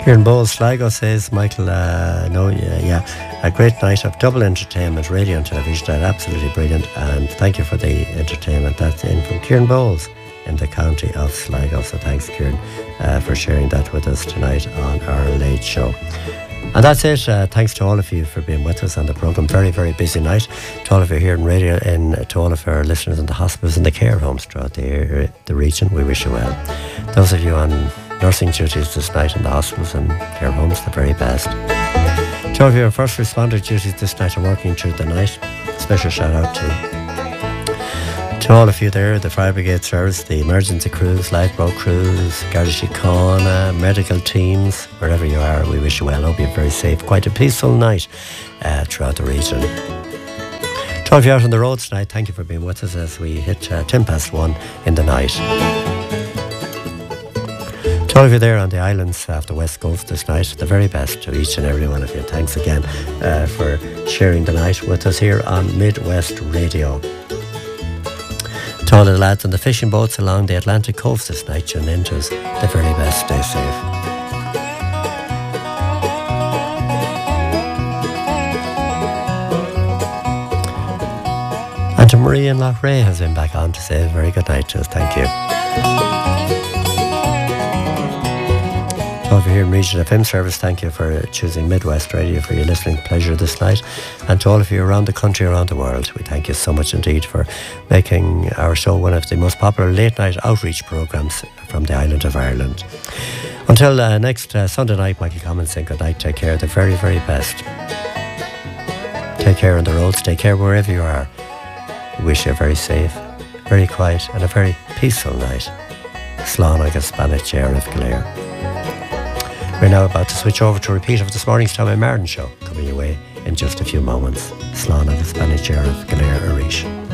Kieran Bowles, Sligo says, Michael, a great night of double entertainment, radio and television. That absolutely brilliant, and thank you for the entertainment. That's in from Kieran Bowles in the county of Sligo. So thanks, Kieran, for sharing that with us tonight on our late show. And that's it. Thanks to all of you for being with us on the programme. Very, very busy night. To all of you here in radio, and to all of our listeners in the hospitals and the care homes throughout the region, we wish you well. Those of you on nursing duties this night in the hospitals and care homes, the very best. To all of you on first responder duties this night and working through the night, special shout out to all of you there, the fire brigade service, the emergency crews, lifeboat crews, Garda Síochána, medical teams, wherever you are, we wish you well. Hope you're very safe. Quite a peaceful night throughout the region. To all of you out on the roads tonight, thank you for being with us as we hit 1:10 in the night. To all of you there on the islands off the west coast this night, the very best to each and every one of you. Thanks again for sharing the night with us here on Midwest Radio. To all of the lads on the fishing boats along the Atlantic coast this night, tune in to us, the very best. Stay safe. And to Marie in Loughrea has been back on to say a very good night to us. Thank you. Over here in Region FM service, thank you for choosing Midwest Radio for your listening pleasure this night. And to all of you around the country, around the world, we thank you so much indeed for making our show one of the most popular late night outreach programmes from the island of Ireland. Until next Sunday night, Michael Commons saying good night. Take care, the very, very best. Take care on the roads, take care wherever you are. We wish you a very safe, very quiet and a very peaceful night. Slán agus Banach Éireamh go léir. We're now about to switch over to a repeat of this morning's Tommy Martin show, coming your way in just a few moments. Slán agus Banach Éireamh go léir Arish.